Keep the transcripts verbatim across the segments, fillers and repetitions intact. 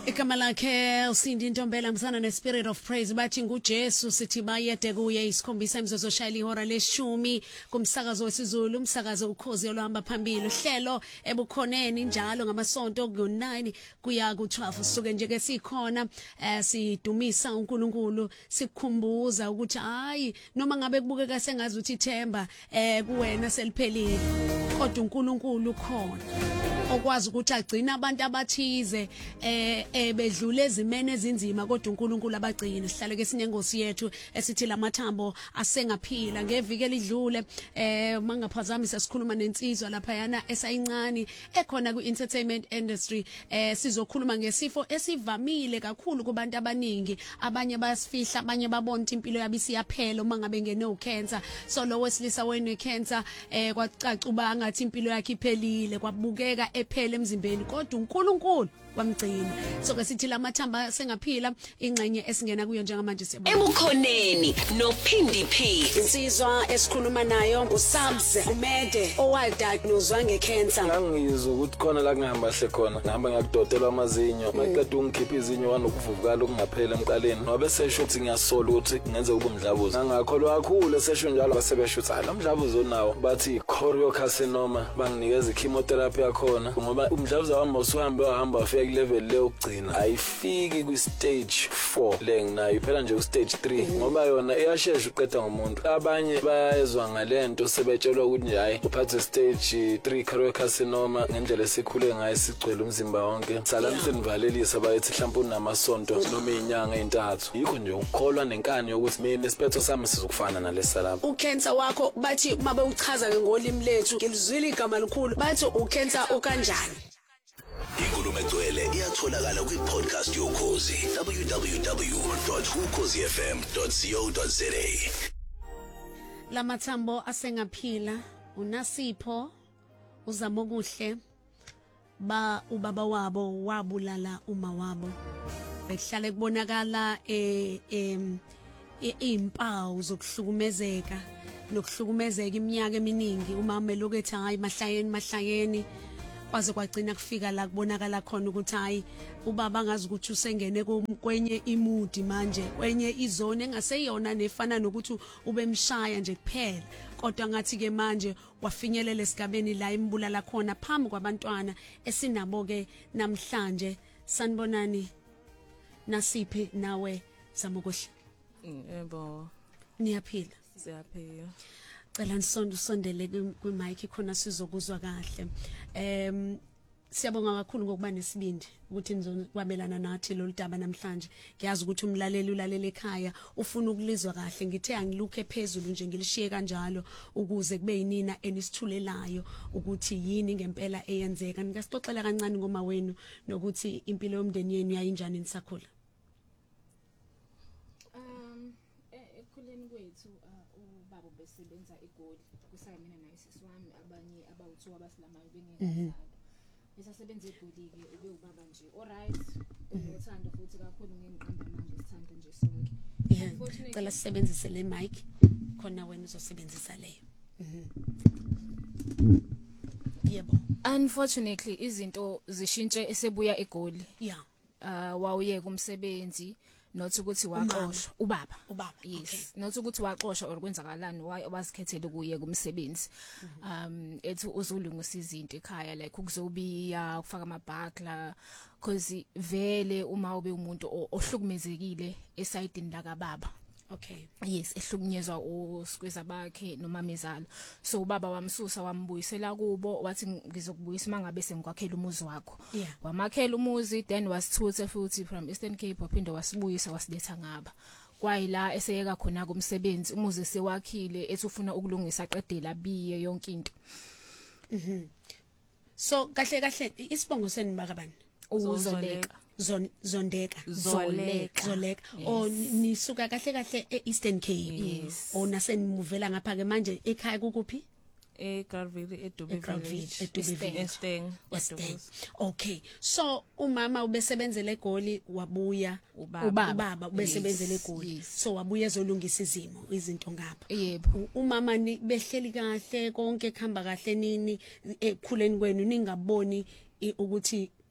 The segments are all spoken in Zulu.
Igama lakhe uSindi Ntombela msana ne Spirit of Praise bathi nguJesu sithi bayede kuye isikhombisa imzozo shayila ihora leshumi kumsakazo wesiZulu umsakazo ukhozi olwahamba phambili uhlelo ebukhoneni njalo ngamasonto ku nine kuya ku twelve suke nje ke sikhona eh sidumisa uNkulunkulu sikhumbuza ukuthi hayi noma ngabe kubukeka sengazi uthi ithemba eh kuwena seliphelile kodwa uNkulunkulu khona okwazi ukuthi agcina abantu abathize eh ebedlule ezimene ezinzima kodwa uNkulunkulu abagcina sihlale ke sinengosi yethu esithi lamathambo asengaphila ngeviki elidlule eh mangaphazamisa sikhuluma nensizwa lapha yana esayincane ekhona ku entertainment industry eh sizokhuluma ngesifo esivamile kakhulu kubantu abaningi abanye bayasifihla abanye babona ukuthi impilo yabo isiyaphela uma ngabe ngene ucancer so lo wesilisa wene cancer eh kwacaca uba ngathi impilo yakhe iphelile kwabukeka ephele emzimbeni kodwa uNkulunkulu wamgcina so ke sithi lamathamba sengaphila ingxenye esingena kuyo njengamanje siyabona ebukhoneni noPhindi P insizwa esikhuluma nayo uSabs Umede owadiagnosed ngecancer ngangizwe ukuthi khona la ngihamba hle khona ngihamba ngakudotelwa amazinyo maqeda ungikhipha izinyo wanokuvuvukala okungaphela emqaleni ngoba sesho ukuthi ngiyasola ukuthi ngenze ubumdlavuza ngangakholwa kakhulu sesho njalo basebesho ukuthi hayi umdlavuza onawo bathi choriocarcinoma banginikeza chemotherapy yakhona ngoba umdlavuza wami usuhambe wahamba wafika level leyo kugcina ayifiki ku stage four lenginayo phela nje ku stage three ngoba yona iyashesha uqeda ngomuntu abanye bayezwa ngalento sebetshelwa ukuthi nje hayi uphathe stage three choriocarcinoma ngendlela esikhule ngayo sigcwele umzimba wonke sala msenivalelisa bayithi mhlawumbe unamasonto noma inyanga entathu yikho nje ukukholwa nenkani yokuthi mina isiphetho sami sizokufana nalesa lapha ucancer wakho bathi mabe uchaza ke ngolimi lethu ngilizwile igama likhulu bathi ucancer ukanjani Inkulumo egcwele iyatholakala kwi-podcast yokhozi w w w dot ukhozi f m dot co dot za. Lamathambo asengaphila uNasipho uZamokuhle ba ubaba wabo wabulala uma wabo behlale kubonakala eh em impawu zokuhlukumezeka nokuhlukumezeka iminyaka eminingi umama elokuthi hayi mahlayeni mahlayeni kwaze kwagcina kufika la kubonakala khona ukuthi hayi ubaba ngazi ukuthi usengene kwenye imudi manje kwenye izone engaseyona nefana nokuthi ubemshaya nje kuphela kodwa ngathi ke manje wafinyelela esigabeni la imbulala khona phambi kwabantwana esinabo ke namhlanje sanibonani Nasiphi nawe Zamokuhle yebo niyaphila siyaphila cela nisonde usondele ku mic khona sizokuzwa kahle em siyabonga kakhulu ngokuba nesibindi ukuthi nizokwabelana nathi lo daba namhlanje ngiyazi ukuthi umlaleli ulalela ekhaya ufuna ukulizwa kahle ngithe angilukhe phezulu nje ngilishiye kanjalo ukuze kube yinina enisithulelayo ukuthi yini ngempela eyenzeka ngasixoxela kancane ngoma wenu nokuthi impilo yomndeni yenu yayinjani nisakhula um ekhuleni kwethu ubaba besebenza eGoli kusayimina nayisisi wami abanye abawuthu abasilamayo bengekazalwa besasebenza eGoli ke ube ubaba nje alright unothando futhi kakhulu ngenqamba manje sithanda nje sonke cela sisebenzise le mic khona wena uzosebenzisa leyo yebo unfortunately izinto zishintshe esebuya eGoli yeah uh wawuyeka umsebenzi not ukuthi waxoshwa ubaba ubaba yes okay. Not ukuthi waxoshwa or kwenzakalani wazikhethele kuye kumsebenzi um ethi uzolungisa izinto ekhaya like ukuzobiya ukufaka amabhakla because vele uma ube umuntu ohlukumezekile esayidini la kababa okay yes ehlukunyezwa usikweza bakhe nomamezalo so ubaba wamsusa wambuyisela kubo wathi ngizokubuyisa mangabe sengikwakhela umuzi wakho yeah. Wamakhela umuzi then wasithutha futhi from Eastern Cape waphinde wasibuyisa wasiletha ngaba kwayila eseyeka khona kumsebenzi umuzi sewakhile ethi ufuna ukulungisa aqedela biye yonke into mhm so kahle kahle isibongo seni bakabani uzoleka Zon zondeka zoleka zoleka o nisuka kahle kahle eEastern Cape yes. O nasenimuvela ngapha ke manje ekhaya kukuphi eGarville eDube Village eSteng Esteng okay so umama ubesebenzele eGoli wabuya ubaba ubaba ubesebenzele eGoli so wabuya ezolungisa izimo izinto ngapha yebo umama ni behleli kahle konke khamba kahle nini ekhuleni kwenu ningaboni ukuthi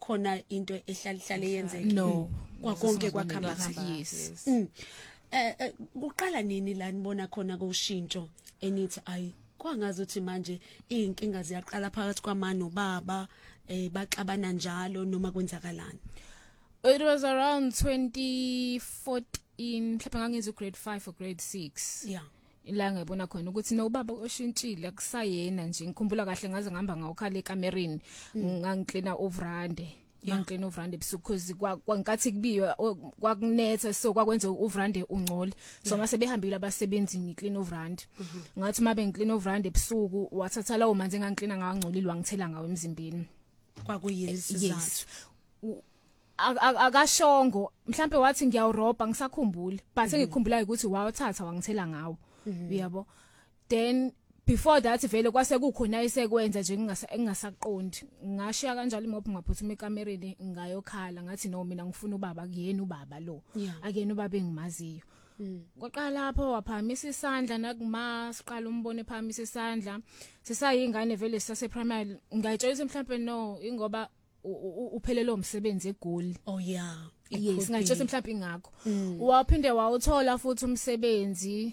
khona into ehlala hlale yenzeke No. kwakonke kwakhamba Yes. Mm. Eh eh, uqala nini la nibona khona kushintsho enithi ayi kwangazi ukuthi manje inkinga ziyaqala phakathi kwamani nobaba eh baxabana njalo noma kwenzakalani? It was around twenty fourteen mhlawumbe ngangize grade five or grade six. Yeah. La ngibona khona ukuthi no baba oshintshile akusayena nje ngikhumbula kahle ngaze ngihamba ngawukhala ekamereni ngangiklina overande ngangiklina overande because kwangathi kubiwe kwakunetha so kwakwenza overande ungcole so mase behambile abasebenzi ngiklina overande ngathi mabe ngiklina overande ebusuku wathatha lawo manzi engangiklina ngangcolile wangithela ngawo emzimbeni kwakuyisizathu akashongo mhlambe wathi ngiyawurobha ngisakhumbula but engikhumbulayo ukuthi wawuthatha wangithela ngawo uyabo then before that vele kwase kukhona isekwenza nje ngingasaqondi ngashiya kanjalo imopho ngaphuthuma ekamereni ngayokhala ngathi no mina ngifuna ubaba kuyena ubaba lo akuyena ubaba engimaziyo kwaqala lapho waphamisa isandla nakuma siqala umbone phamisa isandla sisayingane vele sase primary ngayitshela mhlambe no ingoba uphelele umsebenzi eGoli. Oh yeah. Yes, ngayitshela mhlambe ingakho. Waphinde wawuthola futhi umsebenzi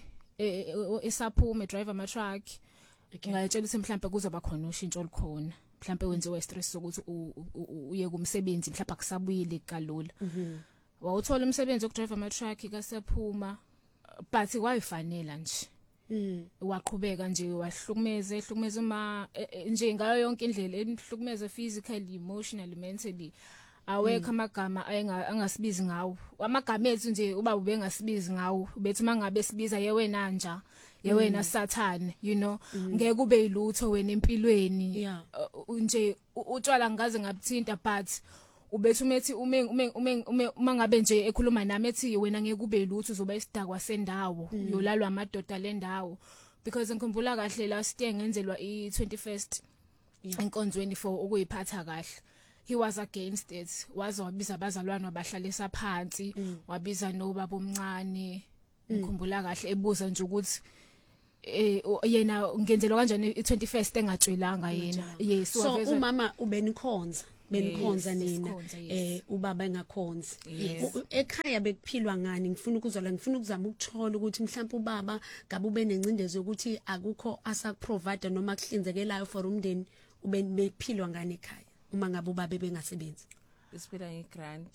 eSaphume driver ama truck. Ngayitshela ukuthi mhlambe kuzoba khona ushintsho olukhona. Mhlambe wenziwe stress sokuthi uye kumsebenzi mhlambe akusabuyile kalula. Wawuthola umsebenzi wokudrive ama truck kaSaphuma but kwayifanela nje. Mm waqhubeka nje wahlukumeza ehlukumeza uma nje ngayo yonke indlela ehlukumeza physically emotionally mentally awekho amagama angasibizi ngawo amagama ethu nje uba ubengasibizi ngawo bethi mangabe sibiza yewena nja yewena sathane you know ngeke ube yilutho wena empilweni nje utshwala ngaze ngabuthinta but ubethi umethi ume ume uma ngabe nje ekhuluma nami ethi wena ngeke ube lutho uzoba isidakwa sendawo uyolalwa amadoda lendawo because ngikhumbula kahle last year ngenzelwa i twenty-first enkonzweni for ukuyiphatha kahle he was against it waze wabiza abazalwane abahlalisa phansi wabiza nobaba omncane ngikhumbula kahle ebuza nje ukuthi eh yena ngenzelwa kanjani i twenty-first engatshwelanga yena yes so umama ubenikhonza benikhonza nina eh ubaba engakhonzi ekhaya bekuphilwa ngani ngifuna ukuzwala ngifuna ukuzama ukuthola ukuthi mhlawumbe ubaba ngabe ube nencindezi ukuthi akukho asakuprovide noma kuhlinzekelayo for umndeni ube bephilwa ngani ekhaya uma ngabe ubaba bengasebenzi isiphila ngegrant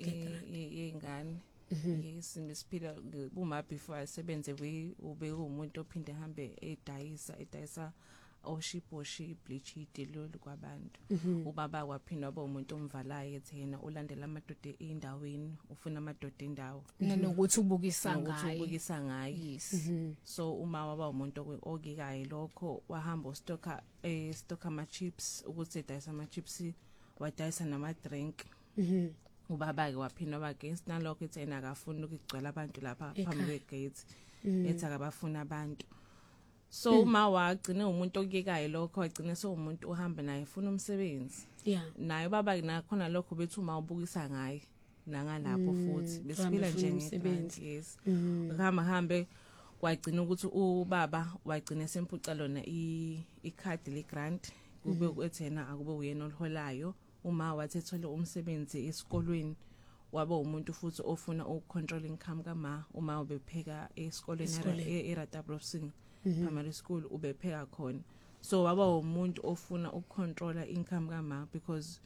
yengane yes ngisiphila uma before asebenze we ube umuntu ophinde hambe edayisa edayisa oshiposhi bleach idilolo kwabantu ubaba waphinda waba umuntu omvalayo ethena ulandela amadoda endaweni ufuna amadoda endawo nokuthi ubukisa ngaye ubukisa ngaye yes so uma waba umuntu okikayo lokho wahamba ustoka eh stoka ama chips ukuthi edayisa ama chips wadayisa nama drink ubaba ke waphinda waba against nalokho ethena akafuni ukugcwala abantu lapha phambi kwegate ethi akabafuna abantu so uma wagcina umuntu okuyekayo lokho wagcina so umuntu uhamba naye ufuna umsebenzi yeah naye baba nakhona lokho bethi uma ubukisa ngaye nangalapho futhi besiphila nje ngesebenzi yes ngihamba hambe kwagcina ukuthi ubaba wagcina sempuca lona i card le grant kube kwethena akube uyena olholayo uma wathi ethola umsebenzi esikolweni waba umuntu futhi ofuna ukucontrol income kama uma ubepheka esikoleni eRatabrosing primary school ubepheka khona so waba umuntu ofuna ukucontrola income kama because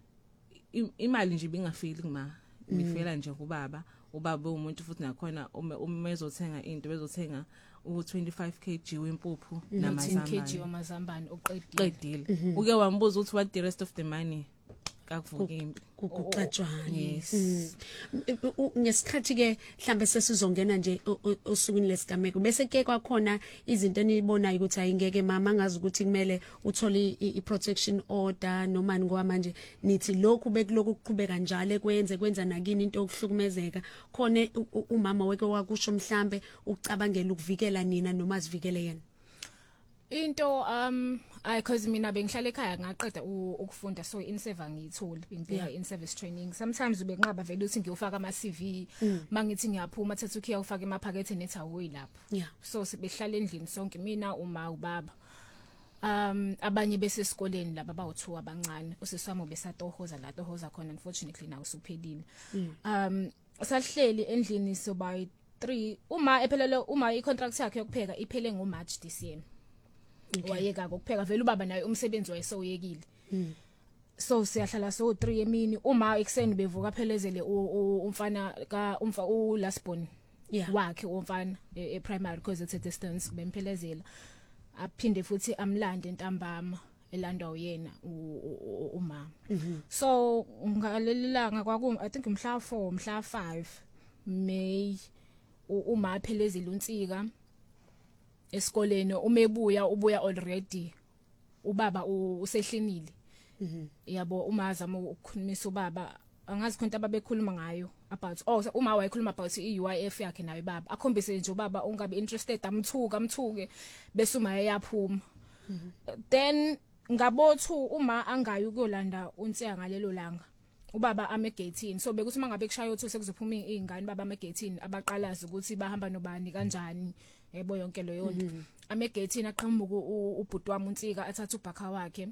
imali nje bingafili kuma bifela nje kubaba ubaba umuntu futhi nakhona uma ezothenga into bezothenga u twenty-five kilograms wempuphu namazambane ten kilograms wamazambane oqedile uke wambuza ukuthi what the rest of the money kakuvuka impi ukuxatshwana yes ngesikhathi ke mhlambe sesizongena nje osukwini lesigameko bese ke kwakhona izinto enibonayo ukuthi ayingeke mama ngazi ukuthi kumele uthole i protection order noma ngoba manje nithi lokhu bekuloku kuqhubeka njalo ekwenze kwenza nakini into okuhlukumezeka khona umama weke wakusho mhlambe ucabangela ukuvikela nina noma sivikele yena into um I cause mina bengihlala ekhaya ngaqeda ukufunda so in server ngiyitholi ngibheka in service training sometimes ube nqaba vele uthi ngiyofaka ama C V mangithi ngiyaphuma thatha ukhiya ufaka emaphakethe nethi awuyi lapho yeah so sibehlala endlini sonke mina uma ubaba um abanye bese esikoleni laba bawu-two abancane usiswami besatohoza la tohoza khona unfortunately now usuphelile um sahleli endlini soba three uma ephelele uma icontract yakhe yokupheka iphele ngoMarch this year wayeka ukupheka vele ubaba naye umsebenzi wayesowuyekile so siyahlala so three emini uma ekseni bevuka phelezele umfana ka umfa uLasbon wakhe umfana e primary because it's a distance bemphelezela aphinde futhi amlande ntambama elandwa uyena umama so ngalelilanga kwaku I think mhla four mhla five May uma phelezela uNtsika esikoleni umebuya ubuya already ubaba usehlinile yabo uma azama ukukhulumisa ubaba angazi khonto ababekhuluma ngayo about oh uma wayekhuluma about i-U I F yakhe naye baba akhombise nje ubaba ungabe interested amthuka amthuke bese uma eyaphuma then ngabothu uma angayi ukuyolanda uNtsika ngalelo langa ubaba ame gateini so bekuthi mangabe kushaya uthu sekuzophuma izingane baba ame gateini abaqalaza ukuthi bahamba nobani kanjani yebo yonke lo yonto ame gateini aqhamuka ubhuti wami uNtsika athatha ubhakha wakhe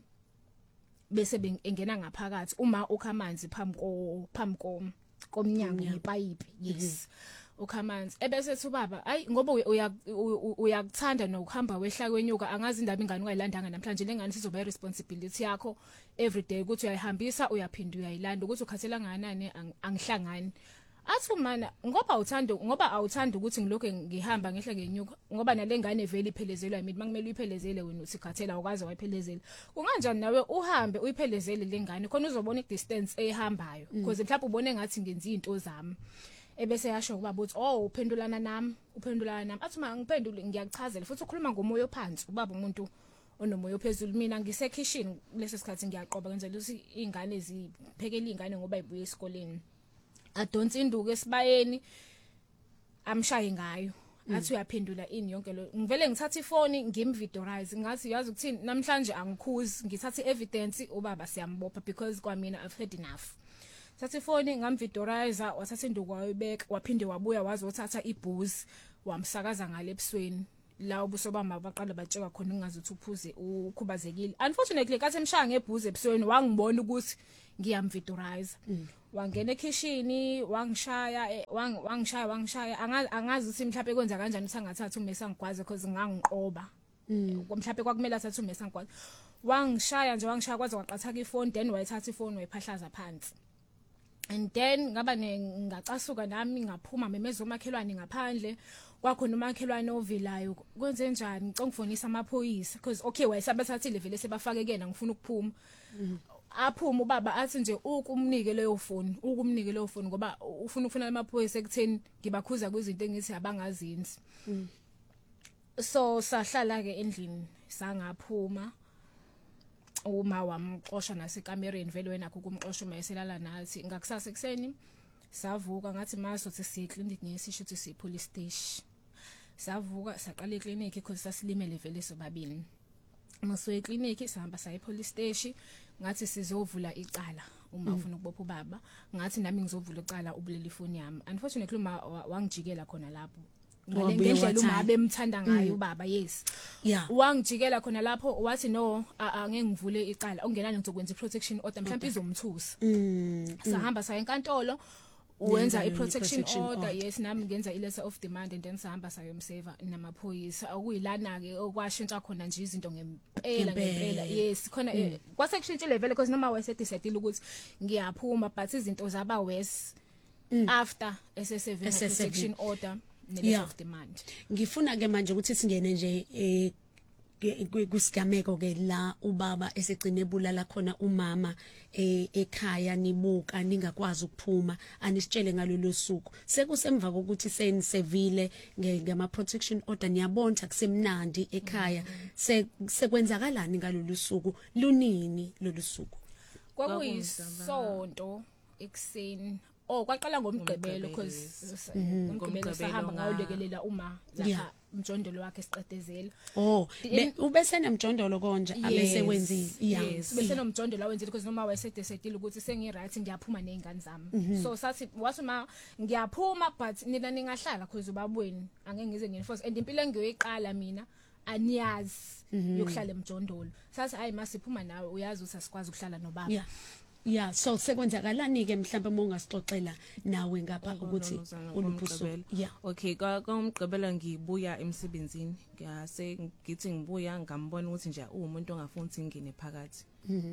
bese bengena ngaphakathi uma ukha amanzi phambi ko phambi ko komnyango ngepipe yes ukha amanzi ebese ethi ubaba ayi ngoba uyakuthanda nokuhamba wehla kwenyuka angazi indaba ingane ungayilandanga namhlanje lengane sizoba i-responsibility yakho everyday ukuthi uyayihambisa uyaphinda uyayilanda ukuthi ukhathela nganani angihlangani athi umana ngoba uthanda ngoba awuthanda ukuthi ngilokho ngihamba ngehla ngenyuka ngoba nalengane vele iphelezelwa yimi makumele uyiphelezele wena uthi khathela ukwazi wayiphelezela kunganjani nawe uhambe uyiphelezele lengane khona uzobona i-distance ehambayo because mhlawumbe ubone ngathi ngenza izinto zami ebese yasho ubaba uthi oh uphendulana nami uphendulana nami athi ma ngiphendule ngiyakuchazela futhi ukhuluma ngomoya ophansi ubaba umuntu onomoya ophezulu mina ngise kitchen leso sikhathi ngiyaqoba kwenzela ukuthi izingane ziphekele izingane ngoba ibuye esikoleni adonsa induku esibayeni amshaye ngayo athi uyaphendula ini yonke lo ngivele ngithatha ifoni ngimvidorize ngathi yazi ukuthini namhlanje angikhuzi ngithatha evidence ubaba siyambopha because kwamina I've had enough thatha ifoni ngamvidorize wathatha induku wayibeka waphinde wabuya wazothatha ibhuzi wamsakaza ngale ebusweni la ubuso bama baqala batsheka khona ungazuthi uphuze ukhubazekile unfortunately kathi emshaya ngebhuzi ebusweni wangibona ukuthi ngiyamvidorize wangena ekitchen wangishaya wangishaya wangishaya angazi ukuthi mhlawumbe kwenza kanjani ukuthi angathatha umesa ngigwaze because ngangiqoba mhlawumbe kwakumele athathe umesa ngigwaze wangishaya nje wangishaya kwaze waqathaka ifoni then wayithatha ifoni wayiphahlaza phansi and then ngaba ngacasuka nami ngaphuma memezo makhelwane ngaphandle kwakhona umakhelwane ovilayo kwenze njani ngicela ngifonisa amaphoyisa because okay wayesabathathile vele sebafake kena ngifuna ukuphuma aphuma ubaba athi nje ukumnike leyo phone ukumnike leyo phone ngoba ufuna ukufuna amaphoyisa ekutheni ngibakhuza kwizinto engithi abangazinzi so sahlala ke endlini sangaphuma uma wamxosha nasekamereni vele wena ukumxosha uma eselala nathi ngakusasa ekseni savuka ngathi masothi siye clinic ngesisho ukuthi siye police station savuka saqala eclinic because sasilimele vele sobabili masoye eclinic sihamba saye police station ngathi sizovula icala uma ufuna ukubopha ubaba ngathi nami ngizovula icala ubuleli phone yami unfortunately uma wangijikela khona lapho ngendlela uma bemthanda ngayo ubaba yes yeah wangijikela khona lapho wathi no angeke ngivule icala ungenani ngizokwenza i-protection order mhlawumbe izomthusa sahamba saye enkantolo wenza i-protection order yes nami ngenza i-letter of demand and then sahamba sayomseva namaphoyisa okuyilana ke okwashintsha khona nje izinto ngempela ngempela yes khona kwasekushintsha level because noma wayesedecide ukuthi ngiyaphuma but izinto zaba worse after ssv protection order ne-letter of demand. Ngifuna ke manje ukuthi singene nje eh kusigameko ke la ubaba esegcine ebulala khona umama ekhaya nibuka ningakwazi ukuphuma anisitshele ngalolu suku sekusemva kokuthi senisevile ngama protection order niyabonta kusemnandi ekhaya sekwenzakalani ngalolu suku lunini lolu suku kwakuyisonto ekseni oh kwaqala ngomgqibelo because ngomgqibelo sahamba ngayolekelela uma lapha umjondolo wakhe siqedezela oh ubese nemjondolo konje abese wenzile yes bese nomjondolo awenzile because noma wayesedecide ukuthi sengi right ngiyaphuma nezingane zami so sathi wathi ma ngiyaphuma but nina ningahlala because ubabweni angeke ngize ngienforce and impilo engiyoyiqala mina aniyazi yokuhlala emjondolo sathi hayi masiphuma nawe uyazi ukuthi asikwazi ukuhlala nobaba yeah yeah so sekwenzakalani ke mhlawumbe mongasixoxela nawe ngapha ukuthi uluphuso yeah okay ka umgqibelo ngibuya emsebenzini ngase ngithi ngibuya ngambona ukuthi nje umuntu ongafuni ukuthi ngine phakathi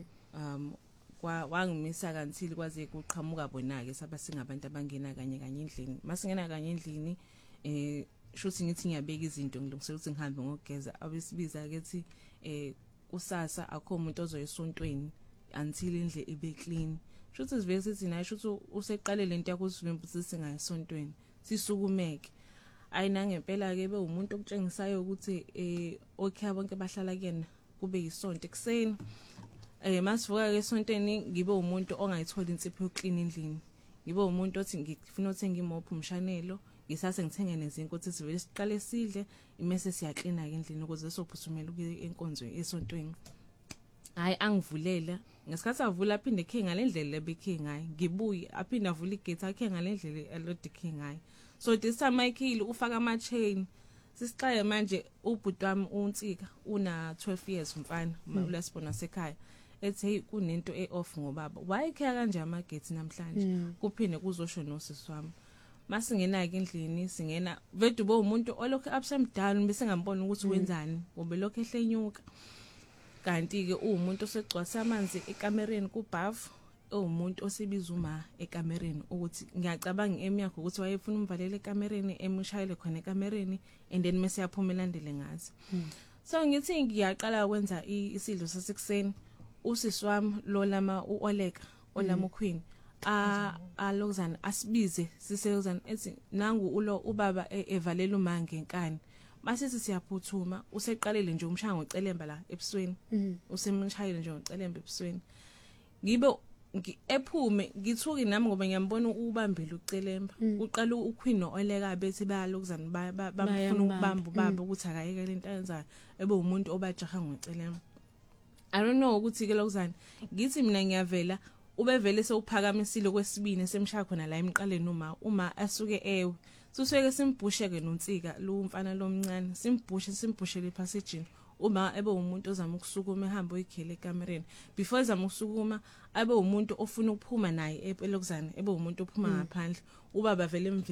um kwa wangimisa kanthili kwaze kuqhamuka bona ke saba singabantu abangena kanye kanye endlini masingena kanye endlini eh shuthi ngithi ngiyabeka izinto ngilungisela ukuthi ngihambe ngogeza abesibiza kethi eh kusasa akho umuntu ozoyisontweni until indle ibe clean shuthi sivele sithi naye shuthi useqale lento yakuzivembisa singayisontweni sisukumeke ayina ngempela ke be umuntu okutshengisayo ukuthi eh okay bonke bahlala kuyena kube yisonto ekseni eh masivuka ke esontweni ngibe umuntu ongayithola insipho yoclean endlini ngibe umuntu othi ngifuna uthenga imophu umshanelo ngisase ngithenge nezinto ukuthi sivele siqale sidle imese siyacleana ke endlini ukuze sophusumela enkonzweni esontweni hayi angivulela ngesikhathi avula aphinde ekhe ngalendlela lebekhe ngayi ngibuye aphinde avula igate akhe ngalendlela elodikhe ngayi so this time ikhili ufaka ama chain sisixaye manje ubhuti wami uNtsika una twelve years umfana ulasibona sekhaya ethi hey kunento eoff ngobaba wayekhe kanje amagate namhlanje kuphinde kuzosho nosisi wami masingena ke endlini singena vedu bo umuntu olokho upside down bese ngambona ukuthi wenzani ngoba lokho ehlenyuka kanti ke umuntu osegcwasa amanzi ekamereni kubafu umuntu osibiza uma ekamereni ukuthi ngiyacabanga emiyakho ukuthi wayefuna umvalele ekamereni emshayele khona ekamereni and then mase yaphuma elandele ngazi so ngithi ngiyaqala ukwenza isidlo sasekuseni usisi wami lo lama uoleka olama queen a alokuzana asibize siseyozana ethi nangu ulo ubaba evalela umange enkani masithi siyaphuthuma useqalele nje umshaya ngocelemba la ebusweni usemshayele nje ngocelemba ebusweni ngibe ephume ngithuki nami ngoba ngiyambona ubambile ucelemba uqala uQueen nooleka bethi bayalokuzana bafuna ukubamba ubaba ukuthi akayeke lento ayenzayo ebe umuntu obajaha ngocelemba I don't know ukuthi ke lokuzana ngithi mina ngiyavela ubevele sewuphakamisile kwesibini semshaya khona la emqaleni uma uma asuke ewe suseke simbhusheke noNtsika lo mfana lomncane simbhushe simbhushele passage uma ebe umuntu ozama ukusukuma ehamba oyikhele ekamereni before ezama ukusukuma abe umuntu ofuna ukuphuma naye elokuzana ebe umuntu ophuma ngaphandle ubaba vele